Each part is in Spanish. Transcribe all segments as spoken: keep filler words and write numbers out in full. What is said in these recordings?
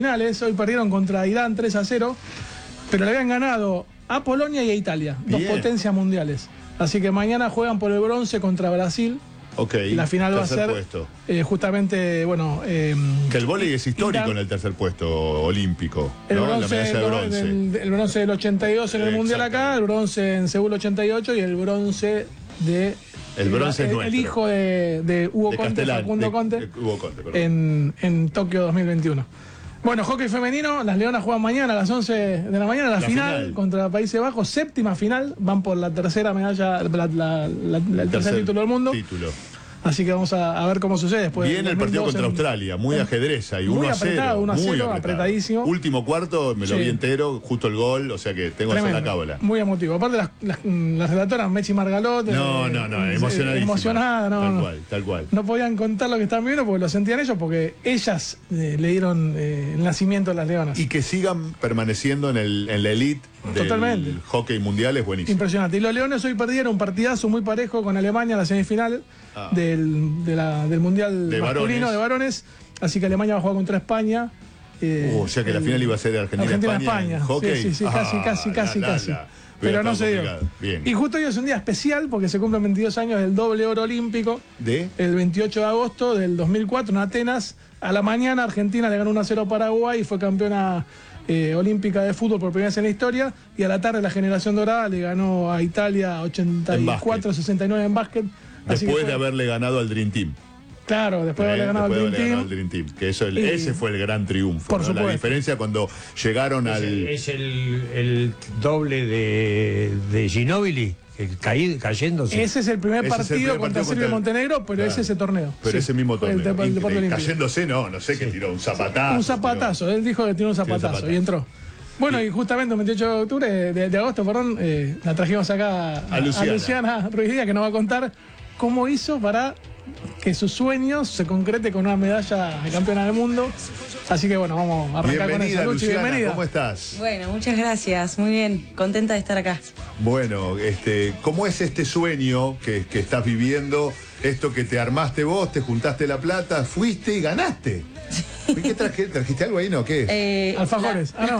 finales, hoy perdieron contra Irán tres a cero, pero le habían ganado a Polonia y a Italia, dos Bien. potencias mundiales. Así que mañana juegan por el bronce contra Brasil. Ok, Y la final va a ser puesto. Eh, justamente, bueno... Eh, Que el vóley es histórico Irán, en el tercer puesto olímpico, el ¿no? bronce, La medalla de bronce. El, el bronce del ochenta y dos en el Mundial acá, el bronce en Seúl ochenta y ocho y el bronce de... El bronce el, es nuestro. El hijo de, de Hugo De Conte, Castellán, Facundo de- Conte, de Hugo Conte, perdón. en, en Tokio dos mil veintiuno. Bueno, hockey femenino, las Leonas juegan mañana a las once de la mañana, la, La final, final. contra Países Bajos, séptima final, van por la tercera medalla, la, la- la- el tercer título del mundo. Título. Así que vamos a, a ver cómo sucede después. Viene del el partido dos mil dos contra en- Australia, muy ajedrez ahí, Muy uno a cero. apretado, uno a muy cero, apretado. apretadísimo. Último cuarto, me lo Sí. vi entero, justo el gol, o sea que tengo eso en la cábala. Muy emotivo. Aparte las, las, las relatoras, Mechi Margalot. No, eh, no, no, eh, emocionadísima. Emocionada, no. Tal no. cual, tal cual. No podían contar lo que estaban viendo porque lo sentían ellos, porque ellas eh, le dieron eh, el nacimiento a las Leonas. Y que sigan permaneciendo en, el, en la elite del Totalmente. hockey mundial es buenísimo. Impresionante. Y los Leones hoy perdieron un partidazo muy parejo con Alemania en la semifinal Ah. del, de la- del Mundial De masculino varones. de varones. Así que Alemania va a jugar contra España. eh, Uh, o sea que la el- final iba a ser Argentina-España. Argentina-España. en hockey. Sí, sí, sí, casi, Ah, casi, casi, la, la, casi. la. Pero Hubiera no se estado dio. complicado. Bien. Y justo hoy es un día especial porque se cumplen veintidós años del doble oro olímpico. ¿De? El veintiocho de agosto del dos mil cuatro en Atenas. A la mañana Argentina le ganó uno a cero a Paraguay y fue campeona eh, olímpica de fútbol por primera vez en la historia. Y a la tarde la generación dorada le ganó a Italia ochenta y cuatro a sesenta y nueve en básquet. Así que Después fue- de haberle ganado al Dream Team. Claro, después de Eh, haberle ganado después de al haberle Dream ganado Team. al Dream Team. Que eso, el- Y- ese fue el gran triunfo. Por ¿no? supuesto. La diferencia cuando llegaron Es al. el, es el, el doble de, de Ginóbili, el caí, cayéndose. Ese es el primer Ese es el partido primer contra partido Serbia y contra- Montenegro, pero Claro. ese es ese torneo. Pero Sí, ese mismo fue torneo. el, te- el deporte Increíble. olímpico. Cayéndose, no, no sé qué tiró, un zapatazo. Un zapatazo, él dijo que tiró un zapatazo, zapatazo. y entró. Bueno, y justamente el veintiocho de octubre, de, de agosto, perdón, eh, la trajimos acá a, A Luciana. Luciana Ruiz Díaz, que nos va a contar cómo hizo para que sus sueños se concrete con una medalla de campeona del mundo. Así que bueno, vamos a arrancar Bienvenida, con eso. Luchi, Luciana, bienvenida. ¿cómo estás? Bueno, muchas gracias, muy bien, contenta de estar acá. Bueno, este, ¿cómo es este sueño que, que estás viviendo? Esto que te armaste vos, te juntaste la plata, fuiste y ganaste. ¿Qué traje- trajiste algo ahí, no? ¿Qué? Eh, Alfajores. La,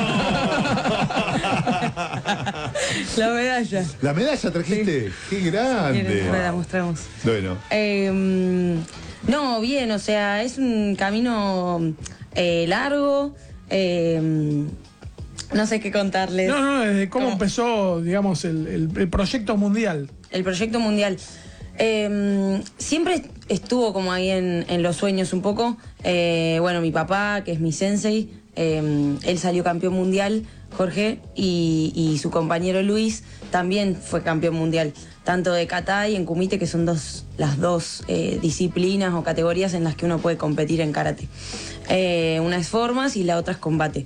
Ah, no. la medalla. ¿La medalla trajiste? ¡Qué grande! Quieren, la mostramos. Bueno, Eh, no, bien, o sea, es un camino eh, largo. eh, no sé qué contarles. No, no, desde cómo, ¿Cómo? empezó, digamos, el, el- el proyecto mundial. El proyecto mundial. Eh, siempre estuvo como ahí en, en los sueños un poco. Eh, bueno, mi papá, que es mi sensei, eh, él salió campeón mundial, Jorge, y, y su compañero Luis también fue campeón mundial, tanto de kata y en kumite, que son dos, las dos eh, disciplinas o categorías en las que uno puede competir en karate. Eh, una es formas y la otra es combate.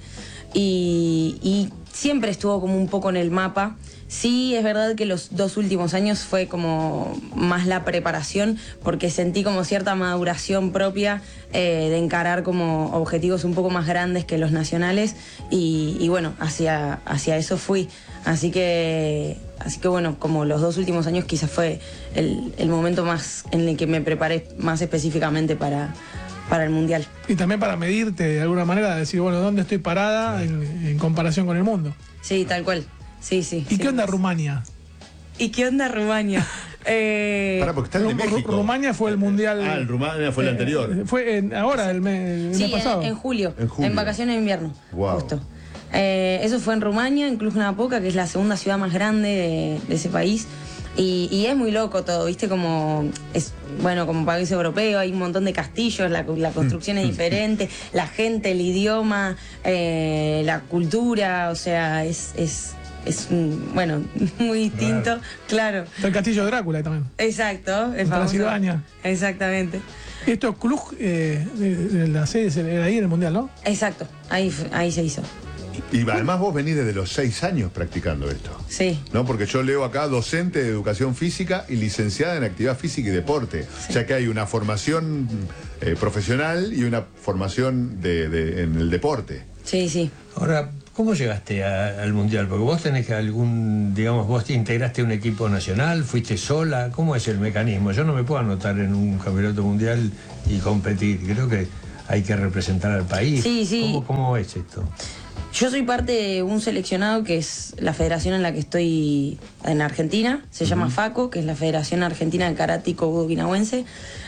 Y, y siempre estuvo como un poco en el mapa. Sí, es verdad que los dos últimos años fue como más la preparación, porque sentí como cierta maduración propia eh, de encarar como objetivos un poco más grandes que los nacionales y, y bueno, hacia, hacia eso fui. Así que, así que bueno, como los dos últimos años quizás fue el, el momento más en el que me preparé más específicamente para, para el Mundial. Y también para medirte de alguna manera, decir, bueno, ¿dónde estoy parada en, en comparación con el mundo? Sí, tal cual. Sí, sí. ¿Y sí. qué onda Rumania? ¿Y qué onda Rumania? Eh, pará, porque está el de Ru- México. Rumania fue el mundial. Ah, el Rumania fue el eh, anterior. Fue en- ahora, el, me- el sí, mes pasado. en, en julio, En julio. en vacaciones de invierno, Guau. justo. Eh, eso fue en Rumania, en Cluj-Napoca, que es la segunda ciudad más grande de, de ese país. Y, y es muy loco todo, ¿viste? Como es, bueno, como país europeo, hay un montón de castillos, la, la construcción es diferente, la gente, el idioma, eh, la cultura, o sea, es, es, es un- bueno, muy distinto, claro. Está el castillo de Drácula también. Exacto, el En famoso. Transilvania. Exactamente. Esto Cluj, eh, de, de la sede era ahí en el mundial, ¿no? Exacto, ahí, fue- ahí se hizo. Y además vos venís desde los seis años practicando esto. Sí. ¿No? Porque yo leo acá docente de educación física y licenciada en actividad física y deporte. O sea que hay una formación eh, profesional y una formación de, de- en el deporte. Sí, sí. Ahora, ¿cómo llegaste a- al Mundial? Porque vos tenés que algún, digamos, vos te integraste a un equipo nacional, fuiste sola, ¿cómo es el mecanismo? Yo no me puedo anotar en un campeonato mundial y competir. Creo que hay que representar al país. Sí, sí. ¿Cómo, cómo es esto? Yo soy parte de un seleccionado que es la federación en la que estoy en Argentina, se uh-huh. llama FACO, que es la Federación Argentina de Karate Kobudo-Okinawense.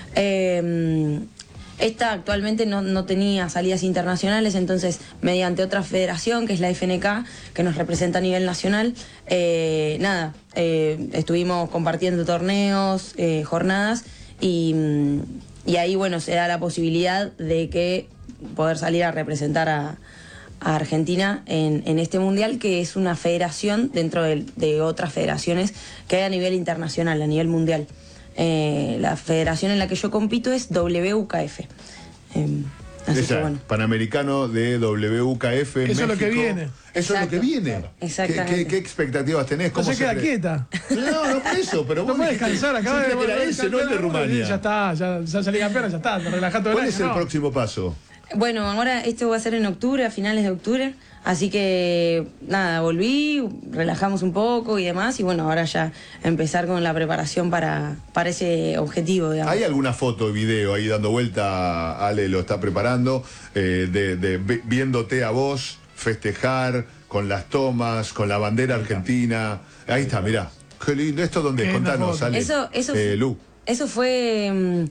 Eh, esta actualmente no, no tenía salidas internacionales, entonces mediante otra federación, que es la F N K, que nos representa a nivel nacional, eh, nada, eh, estuvimos compartiendo torneos, eh, jornadas, y, y ahí, bueno, se da la posibilidad de que poder salir a representar a a Argentina en, en este mundial, que es una federación dentro de, de otras federaciones que hay a nivel internacional, a nivel mundial. Eh, la federación en la que yo compito es W U K F. Eh, así Esa, que bueno. Panamericano de W U K F. Eso México. es lo que viene. Eso Exacto. es lo que viene. Exactamente. ¿Qué, qué, qué expectativas tenés? No se queda se quieta. No, no por eso, pero no puedes descansar, acaba de era ese, no el de Rumania. Ya está, ya, ya salí campeón, ya está, te relajás todo el ¿Cuál año, es el no? próximo paso? Bueno, ahora esto va a ser en octubre, a finales de octubre, así que nada, volví, relajamos un poco y demás, y bueno, ahora ya empezar con la preparación para, para ese objetivo, digamos. ¿Hay alguna foto y video ahí dando vuelta? Ale lo está preparando, eh, de, de viéndote a vos festejar con las tomas, con la bandera argentina. Ahí está, mirá. Qué lindo. ¿Esto dónde? Contanos, Ale. Eso, eso, eh, Lu. Eso fue... Um,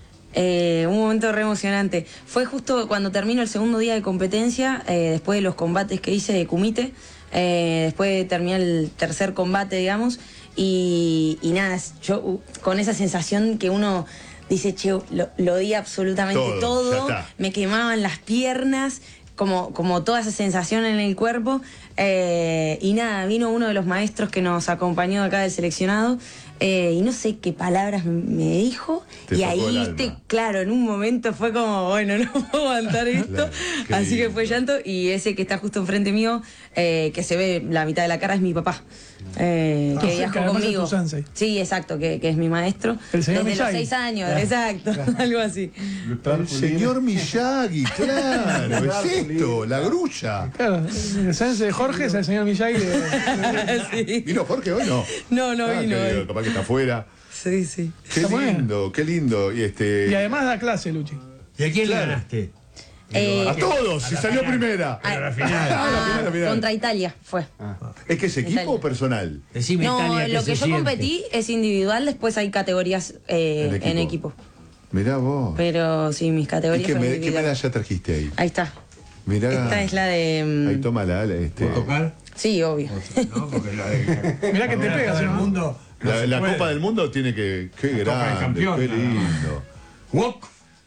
Eh, un momento re emocionante. Fue justo cuando termino el segundo día de competencia, eh, después de los combates que hice de kumite, eh, después terminé el tercer combate, digamos, y, y nada, yo uh, con esa sensación que uno dice, che, lo, lo di absolutamente todo, todo me quemaban las piernas, como, como toda esa sensación en el cuerpo, eh, y nada, vino uno de los maestros que nos acompañó acá del seleccionado, Eh, y no sé qué palabras me dijo, te y ahí, viste, claro, en un momento fue como, bueno, no puedo aguantar esto, claro, así lindo. Que fue llanto, y ese que está justo enfrente mío, eh, que se ve la mitad de la cara, es mi papá, eh, ah, que viajó que conmigo. Sí, exacto, que, que es mi maestro, el señor desde Miyagi. Los seis años, claro, exacto, claro. algo así. El señor Miyagi, claro, es esto, la grulla. Claro, el sensei de Jorge es el señor Miyagi. De... sí. ¿Vino Jorge hoy no? No, no ah, vino. Que, capaz que está afuera. Sí, sí. Qué lindo, qué lindo. Y, este... y además da clase, Luchi. ¿Y a quién le ganaste? Eh, a todos, si salió final. primera. A la final. Ah, la final, la final. Contra Italia fue. Ah. ¿Es que es equipo Italia. o personal? Decime, no, Italia, lo que yo siente. competí es individual, después hay categorías eh, en, equipo. en equipo. Mirá vos. Pero sí, mis categorías ¿Y qué, son me, individuales. ¿Qué medalla trajiste ahí? Ahí está. Mirá. Esta es la de... Um... Ahí tómala, este... ¿Puedo tocar? Sí, obvio. No, porque la de... Mirá que te pegas, del ¿no? mundo. La, no la puede. Copa del Mundo tiene que... Qué La Copa del grande, Campeón, qué no, lindo. Wok.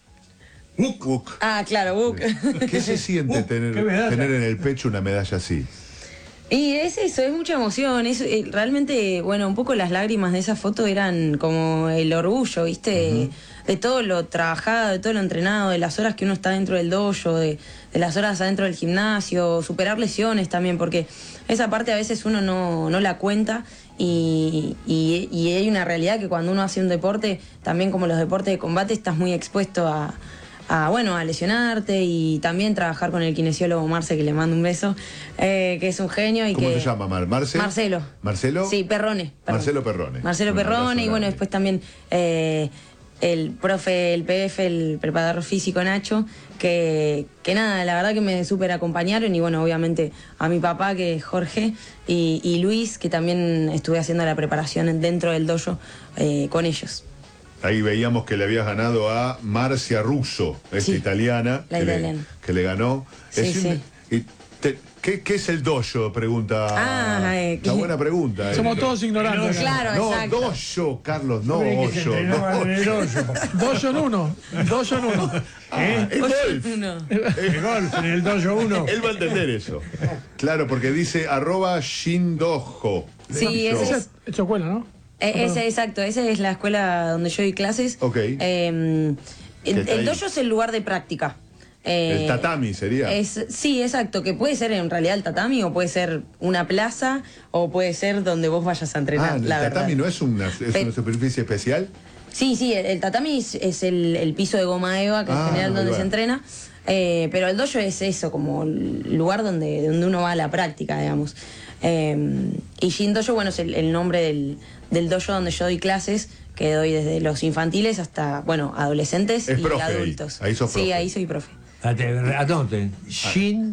Wok. Uk. Ah, claro, Book. ¿Qué se siente Uh, tener, qué medalla. tener en el pecho una medalla así? Y es eso, es mucha emoción. Es, eh, realmente, bueno, un poco las lágrimas de esa foto eran como el orgullo, ¿viste? Uh-huh. De todo lo trabajado, de todo lo entrenado, de las horas que uno está dentro del dojo, de, de las horas adentro del gimnasio, superar lesiones también, porque esa parte a veces uno no, no la cuenta. Y, y, y hay una realidad que cuando uno hace un deporte, también como los deportes de combate, estás muy expuesto a, a bueno, a lesionarte, y también trabajar con el kinesiólogo Marce, que le mando un beso, eh, que es un genio. Y ¿Cómo que, se llama? Mar ¿Marce? Marcelo. ¿Marcelo? Sí, Perrone. Perdón. Marcelo Perrone. Marcelo Un Perrone, abrazo y bueno, grande. después también eh, el profe, el P F, el preparador físico Nacho, que, que nada, la verdad que me súper acompañaron, y bueno, obviamente a mi papá, que es Jorge, y, y Luis, que también estuve haciendo la preparación dentro del dojo eh, con ellos. Ahí veíamos que le habías ganado a Marcia Russo, esta Sí, italiana, la que, italiana. Le, que le ganó. Sí, Es sí. un- y te- ¿qué, ¿Qué es el dojo? Pregunta. Ah, eh, Una buena pregunta. eh. Somos todos ignorantes. Claro, No, exacto. dojo, Carlos, no Hombre, que se hoyo. entrenaba no. en el hoyo. Dos en uno. Dos en uno. Ah, es golf. No. El golf en el dojo uno. Él va a entender eso. Claro, porque dice arroba shindojo. Sí, Dojo. ese Esa es- es tu escuela, ¿no? Eh, ese, exacto, esa es la escuela donde yo doy clases. Ok. Eh, el, está el ahí? dojo es el lugar de práctica. Eh, El tatami sería. Es, sí, exacto, que puede ser en realidad el tatami, o puede ser una plaza, o puede ser donde vos vayas a entrenar. Ah, el la tatami verdad. no es una, es Pe- una superficie especial. Sí, sí, el, el tatami es, es el, el piso de goma eva, que Ah, en general ahí donde va. se entrena. Eh, pero el dojo es eso, como el lugar donde, donde uno va a la práctica, digamos. Eh, y Shin Dojo, bueno, es el, el nombre del, del dojo donde yo doy clases, que doy desde los infantiles hasta, bueno, adolescentes Es y profe ahí. adultos. Ahí sos Sí, profe. ahí soy profe. Anoten, Shin